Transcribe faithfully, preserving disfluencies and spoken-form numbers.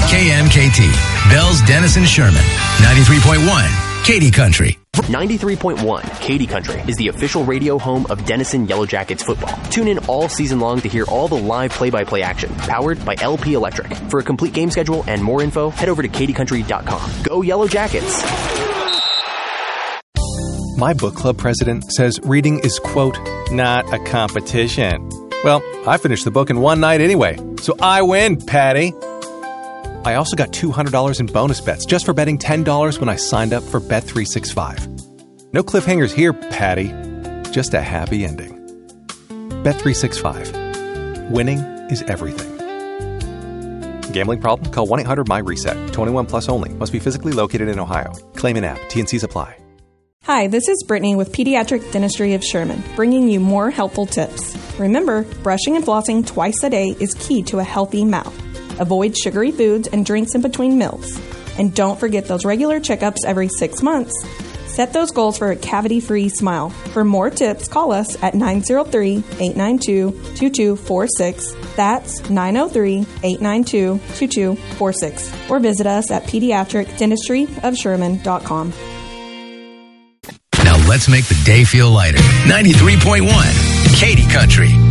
K M K T, Bells, Denison, Sherman, ninety-three point one, Katy Country. ninety-three point one Katy Country is the official radio home of Denison Yellow Jackets football. Tune in all season long to hear all the live play-by-play action, powered by L P Electric. For a complete game schedule and more info, head over to katy country dot com. Go Yellow Jackets! My book club president says reading is, quote, not a competition. Well, I finished the book in one night anyway, so I win, Patty. I also got two hundred dollars in bonus bets just for betting ten dollars when I signed up for Bet three sixty-five. No cliffhangers here, Patty. Just a happy ending. Bet three sixty-five. Winning is everything. Gambling problem? Call one eight hundred M Y reset. twenty-one plus only. Must be physically located in Ohio. Claim in app. T N Cs apply. Hi, this is Brittany with Pediatric Dentistry of Sherman, bringing you more helpful tips. Remember, brushing and flossing twice a day is key to a healthy mouth. Avoid sugary foods and drinks in between meals. And don't forget those regular checkups every six months. Set those goals for a cavity-free smile. For more tips, call us at nine oh three, eight nine two, two two four six. That's nine oh three, eight nine two, two two four six. Or visit us at pediatric dentistry of sherman dot com. Now let's make the day feel lighter. ninety-three point one, Katy Country.